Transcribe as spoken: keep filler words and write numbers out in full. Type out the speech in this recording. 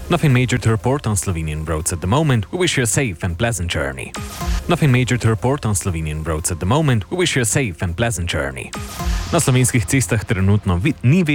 Nothing major to report on Slovenian roads at the moment. We wish you a safe and pleasant journey. Nothing major to report on Slovenian roads at the moment. We wish you a safe and pleasant journey. Na slovenskih cestah trenutno ni